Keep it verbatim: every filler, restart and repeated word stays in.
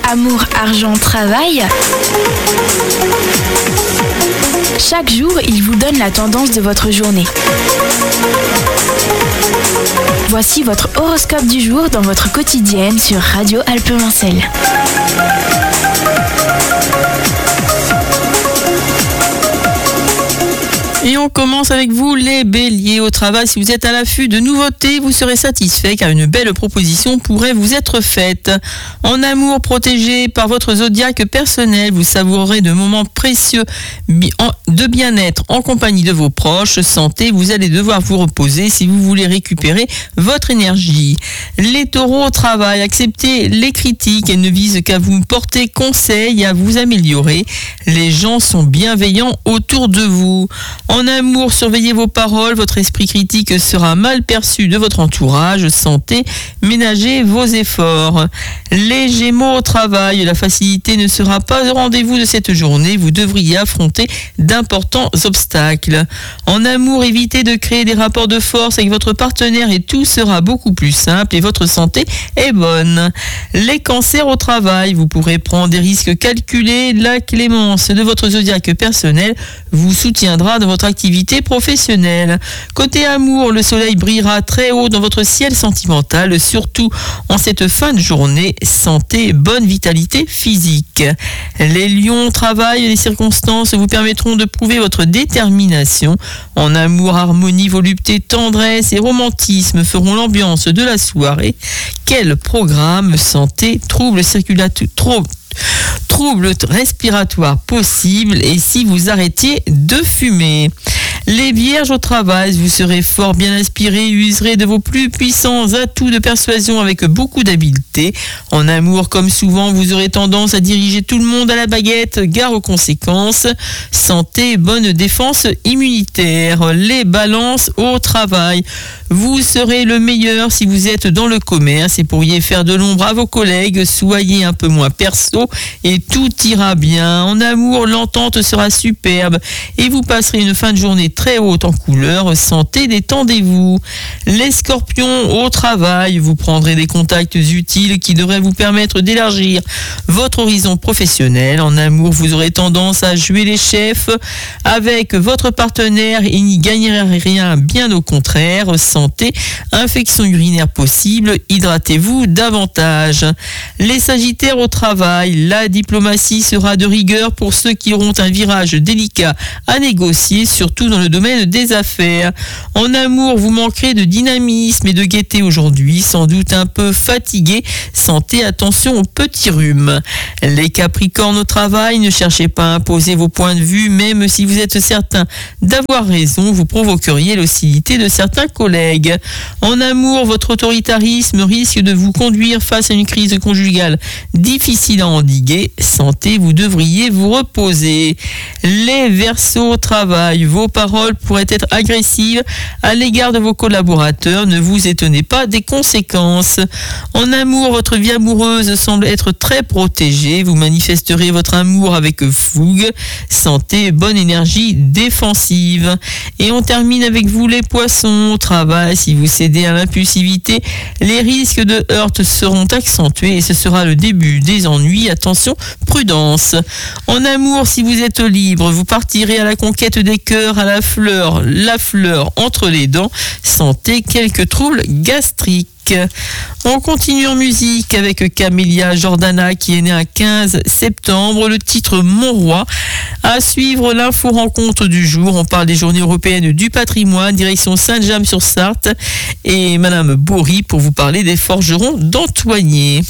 Amour, argent, travail. Chaque jour, il vous donne la tendance de votre journée. Voici votre horoscope du jour dans votre quotidienne sur Radio Alpes-Vincelles. Et on commence avec vous, les béliers. Au travail, si vous êtes à l'affût de nouveautés, vous serez satisfait car une belle proposition pourrait vous être faite. En amour, protégé par votre zodiaque personnel, vous savourerez de moments précieux de bien-être en compagnie de vos proches. Santé, vous allez devoir vous reposer si vous voulez récupérer votre énergie. Les taureaux, au travail, acceptez les critiques, elles ne visent qu'à vous porter conseil et à vous améliorer. Les gens sont bienveillants autour de vous. En amour, surveillez vos paroles, votre esprit critique sera mal perçu de votre entourage. Santé, ménagez vos efforts. Les gémeaux, au travail, la facilité ne sera pas au rendez-vous de cette journée, vous devriez affronter d'importants obstacles. En amour, évitez de créer des rapports de force avec votre partenaire et tout sera beaucoup plus simple et votre santé est bonne. Les cancers, au travail, vous pourrez prendre des risques calculés, la clémence de votre zodiaque personnel vous soutiendra dans votre activité professionnelle. Côté amour, le soleil brillera très haut dans votre ciel sentimental, surtout en cette fin de journée. Santé, bonne vitalité physique. Les lions, travail, les circonstances vous permettront de prouver votre détermination. En amour, harmonie, volupté, tendresse et romantisme feront l'ambiance de la soirée. Quel programme santé, troubles circulatoires, trop troubles respiratoires possibles et si vous arrêtiez de fumer. Les vierges, au travail, vous serez fort bien inspirés, userez de vos plus puissants atouts de persuasion avec beaucoup d'habileté. En amour, comme souvent, vous aurez tendance à diriger tout le monde à la baguette, gare aux conséquences. Santé, bonne défense immunitaire. Les balances, au travail, vous serez le meilleur si vous êtes dans le commerce et pourriez faire de l'ombre à vos collègues. Soyez un peu moins perso et tout ira bien. En amour, l'entente sera superbe et vous passerez une fin de journée très haute en couleur. Santé, détendez-vous. Les scorpions, au travail, vous prendrez des contacts utiles qui devraient vous permettre d'élargir votre horizon professionnel. En amour, vous aurez tendance à jouer les chefs avec votre partenaire et n'y gagnerez rien, bien au contraire. Santé, infection urinaire possible, hydratez-vous davantage. Les sagittaires, au travail, la diplomatie sera de rigueur pour ceux qui auront un virage délicat à négocier, surtout dans le domaine des affaires. En amour, vous manquerez de dynamisme et de gaieté aujourd'hui, sans doute un peu fatigué. Santé, attention aux petits rhumes. Les capricornes, au travail, ne cherchez pas à imposer vos points de vue, même si vous êtes certain d'avoir raison, vous provoqueriez l'hostilité de certains collègues. En amour, votre autoritarisme risque de vous conduire face à une crise conjugale difficile à endiguer. Santé, vous devriez vous reposer. Les Verseaux, au travail, vos paroles pourraient être agressives à l'égard de vos collaborateurs. Ne vous étonnez pas des conséquences. En amour, votre vie amoureuse semble être très protégée. Vous manifesterez votre amour avec fougue. Santé, bonne énergie défensive. Et on termine avec vous, les poissons. Au travail, si vous cédez à l'impulsivité, les risques de heurts seront accentués et ce sera le début des ennuis. Attention, prudence. En amour, si vous êtes libre, vous partirez à la conquête des cœurs, à la fleur, la fleur entre les dents. Santé, quelques troubles gastriques. On continue en musique avec Camélia Jordana qui est née un quinze septembre. Le titre Mon Roi. À suivre l'info rencontre du jour. On parle des journées européennes du patrimoine, direction Saint-James-sur-Sarthe et Madame Bourri pour vous parler des forgerons d'Antoigné.